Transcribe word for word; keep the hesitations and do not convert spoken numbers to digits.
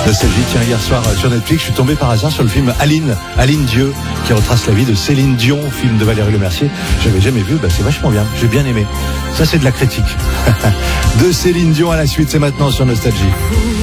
Nostalgie, tiens, hier soir sur Netflix, je suis tombé par hasard sur le film Aline, Aline Dieu, qui retrace la vie de Céline Dion, film de Valérie Lemercier. J'avais jamais vu, bah c'est vachement bien, j'ai bien aimé. Ça c'est de la critique. De Céline Dion à la suite, c'est maintenant sur Nostalgie.